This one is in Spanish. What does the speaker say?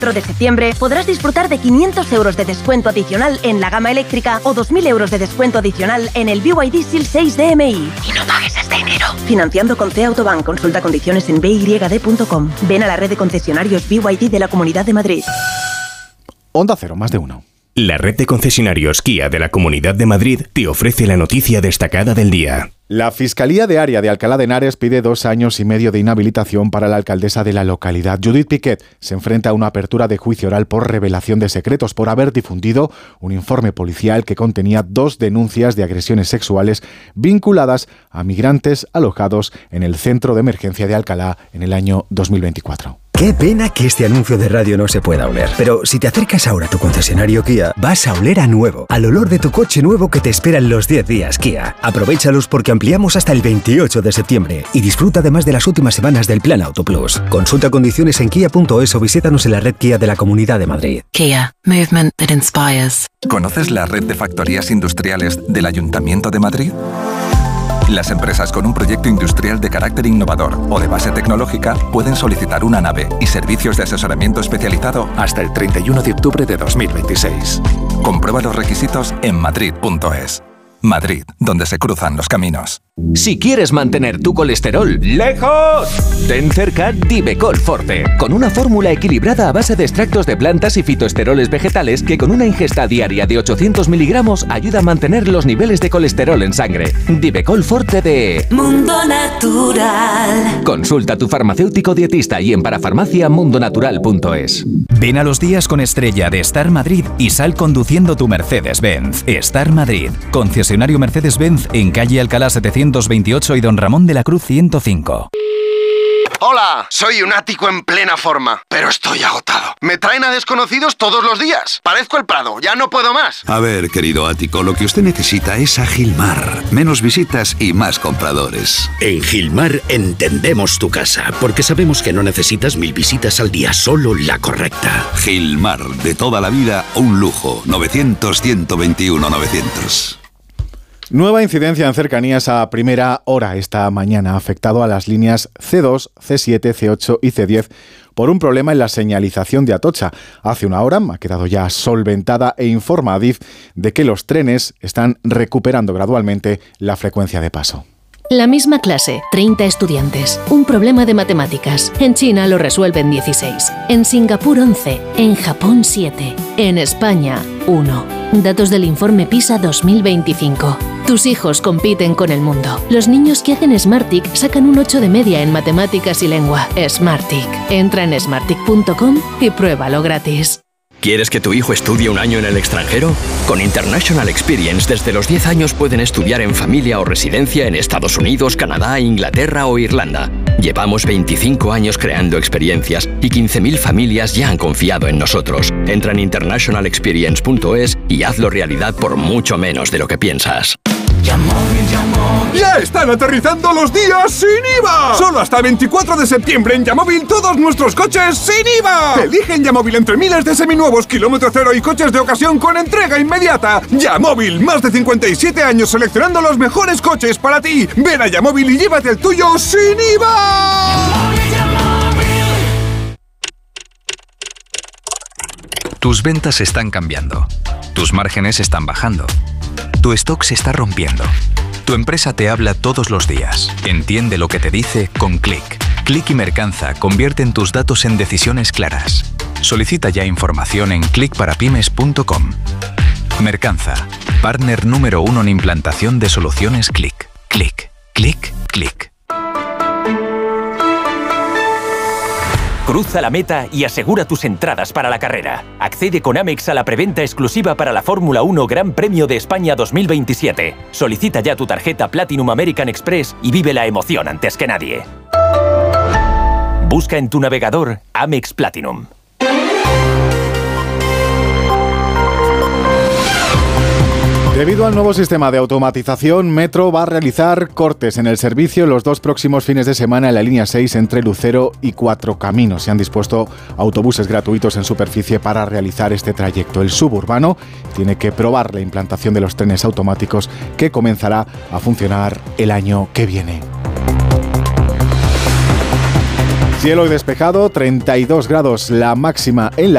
4 de septiembre podrás disfrutar de 500 euros de descuento adicional en la gama eléctrica o 2.000 euros de descuento adicional en el BYD Seal 6 DMI. Y no pagues hasta enero. Financiando con C Autobank. Consulta condiciones en byd.com. Ven a la red de concesionarios BYD de la Comunidad de Madrid. Onda Cero, más de uno. La red de concesionarios Kia de la Comunidad de Madrid te ofrece la noticia destacada del día. La Fiscalía de Área de Alcalá de Henares pide 2 años y medio de inhabilitación para la alcaldesa de la localidad. Judith Piquet se enfrenta a una apertura de juicio oral por revelación de secretos por haber difundido un informe policial que contenía 2 denuncias de agresiones sexuales vinculadas a migrantes alojados en el centro de emergencia de Alcalá en el año 2024. Qué pena que este anuncio de radio no se pueda oler. Pero si te acercas ahora a tu concesionario Kia, vas a oler a nuevo, al olor de tu coche nuevo que te espera en los 10 días Kia. Aprovéchalos porque ampliamos hasta el 28 de septiembre y disfruta además de las últimas semanas del Plan Auto Plus. Consulta condiciones en kia.es o visítanos en la red Kia de la Comunidad de Madrid. Kia, movement that inspires. ¿Conoces la red de factorías industriales del Ayuntamiento de Madrid? Las empresas con un proyecto industrial de carácter innovador o de base tecnológica pueden solicitar una nave y servicios de asesoramiento especializado hasta el 31 de octubre de 2026. Comprueba los requisitos en madrid.es. Madrid, donde se cruzan los caminos. Si quieres mantener tu colesterol lejos, ten cerca Divecol Forte, con una fórmula equilibrada a base de extractos de plantas y fitoesteroles vegetales que con una ingesta diaria de 800 miligramos ayuda a mantener los niveles de colesterol en sangre. Divecol Forte de Mundo Natural. Consulta a tu farmacéutico dietista y en parafarmaciamundonatural.es. Ven a los días con estrella de Star Madrid y sal conduciendo tu Mercedes-Benz. Star Madrid, concesionario Mercedes-Benz en calle Alcalá 728 y Don Ramón de la Cruz 105. Hola, soy un ático en plena forma, pero estoy agotado. Me traen a desconocidos todos los días. Parezco el Prado, ya no puedo más. A ver, querido ático, lo que usted necesita es a Gilmar. Menos visitas y más compradores. En Gilmar entendemos tu casa, porque sabemos que no necesitas 1000 visitas al día, solo la correcta. Gilmar, de toda la vida, un lujo. 900-121-900. Nueva incidencia en cercanías a primera hora esta mañana ha afectado a las líneas C2, C7, C8 y C10 por un problema en la señalización de Atocha. Hace una hora ha quedado ya solventada e informa Adif de que los trenes están recuperando gradualmente la frecuencia de paso. La misma clase, 30 estudiantes. Un problema de matemáticas. En China lo resuelven 16. En Singapur 11. En Japón 7. En España 1. Datos del informe PISA 2025. Tus hijos compiten con el mundo. Los niños que hacen Smartick sacan un 8 de media en matemáticas y lengua. Smartick. Entra en smartick.com y pruébalo gratis. ¿Quieres que tu hijo estudie un año en el extranjero? Con International Experience, desde los 10 años pueden estudiar en familia o residencia en Estados Unidos, Canadá, Inglaterra o Irlanda. Llevamos 25 años creando experiencias y 15.000 familias ya han confiado en nosotros. Entra en internationalexperience.es y hazlo realidad por mucho menos de lo que piensas. ¡Ya están aterrizando los días sin IVA! Solo hasta el 24 de septiembre en Yamóvil todos nuestros coches sin IVA. Elige en Yamóvil entre miles de seminuevos, kilómetro cero y coches de ocasión con entrega inmediata. Yamóvil, más de 57 años seleccionando los mejores coches para ti. Ven a Yamóvil y llévate el tuyo sin IVA. Tus ventas están cambiando. Tus márgenes están bajando. Tu stock se está rompiendo. Tu empresa te habla todos los días. Entiende lo que te dice con Click. Click y Mercanza convierten tus datos en decisiones claras. Solicita ya información en clickparapymes.com. Mercanza, partner número 1 en implantación de soluciones Click. Click, click, click. Cruza la meta y asegura tus entradas para la carrera. Accede con Amex a la preventa exclusiva para la Fórmula 1 Gran Premio de España 2027. Solicita ya tu tarjeta Platinum American Express y vive la emoción antes que nadie. Busca en tu navegador Amex Platinum. Debido al nuevo sistema de automatización, Metro va a realizar cortes en el servicio los 2 próximos fines de semana en la línea 6 entre Lucero y Cuatro Caminos. Se han dispuesto autobuses gratuitos en superficie para realizar este trayecto. El suburbano tiene que probar la implantación de los trenes automáticos que comenzará a funcionar el año que viene. Cielo despejado, 32 grados la máxima en la